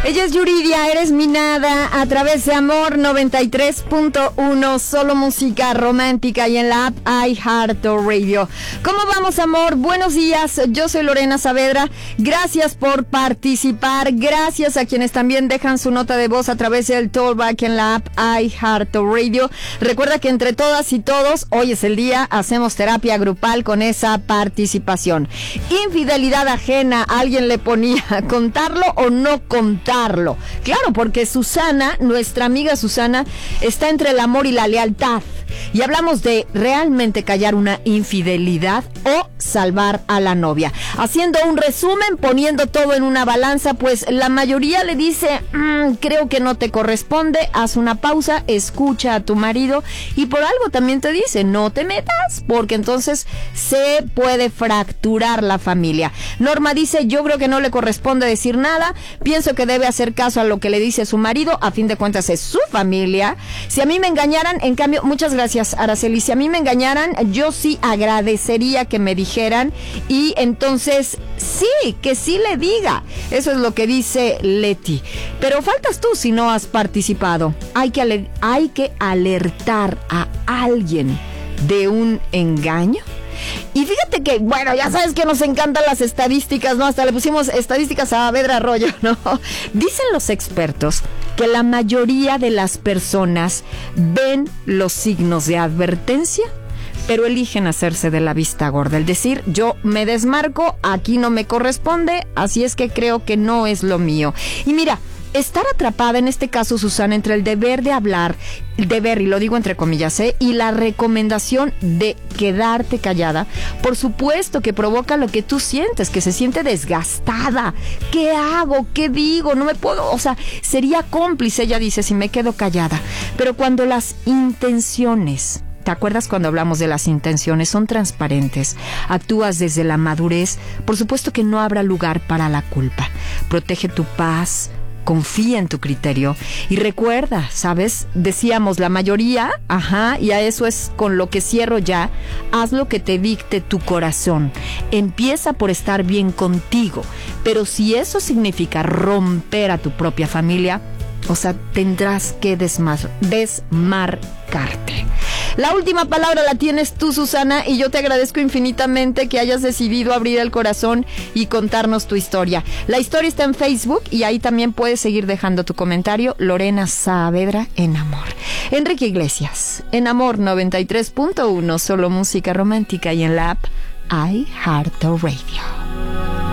Ella es Yuridia, eres mi nada, a través de Amor 93.1, solo música romántica y en la app iHeartRadio. ¿Cómo vamos, amor? Buenos días, yo soy Lorena Saavedra. Gracias por participar, gracias a quienes también dejan su nota de voz a través del Talkback en la app iHeartRadio. Recuerda que entre todas y todos, hoy es el día, hacemos terapia grupal con esa participación. Infidelidad ajena, alguien le ponía, ¿contarlo o no contarlo? Claro, porque Susana, nuestra amiga Susana, está entre el amor y la lealtad. Y hablamos de realmente callar una infidelidad o salvar a la novia. Haciendo un resumen, poniendo todo en una balanza, pues la mayoría le dice, creo que no te corresponde, haz una pausa, escucha a tu marido y por algo también te dice, no te metas, porque entonces se puede fracturar la familia. Norma dice, yo creo que no le corresponde decir nada, pienso que debe hacer caso a lo que le dice su marido, a fin de cuentas es su familia. Si a mí me engañaran, en cambio, muchas gracias, Araceli, si a mí me engañaran, yo sí agradecería que me dijeran y entonces sí, que sí le diga. Eso es lo que dice Leti. Pero faltas tú si no has participado. Hay que alertar a alguien de un engaño. Y fíjate que, bueno, ya sabes que nos encantan las estadísticas, ¿no? Hasta le pusimos estadísticas a Saavedra Arroyo, ¿no? Dicen los expertos que la mayoría de las personas ven los signos de advertencia, pero eligen hacerse de la vista gorda. Es decir, yo me desmarco, aquí no me corresponde, así es que creo que no es lo mío. Y mira, estar atrapada, en este caso, Susana, entre el deber de hablar, el deber, y lo digo entre comillas, y la recomendación de quedarte callada, por supuesto que provoca lo que tú sientes, que se siente desgastada. ¿Qué hago? ¿Qué digo? No me puedo, o sea, sería cómplice, ella dice, si me quedo callada. Pero cuando las intenciones, ¿te acuerdas cuando hablamos de las intenciones? Son transparentes. Actúas desde la madurez. Por supuesto que no habrá lugar para la culpa. Protege tu paz. Confía en tu criterio. Y recuerda, ¿sabes? Decíamos la mayoría, y a eso es con lo que cierro ya. Haz lo que te dicte tu corazón. Empieza por estar bien contigo. Pero si eso significa romper a tu propia familia, o sea, tendrás que desmarcarte. La última palabra la tienes tú, Susana, y yo te agradezco infinitamente que hayas decidido abrir el corazón y contarnos tu historia. La historia está en Facebook y ahí también puedes seguir dejando tu comentario. Lorena Saavedra en Amor. Enrique Iglesias, en Amor 93.1, solo música romántica y en la app iHeartRadio.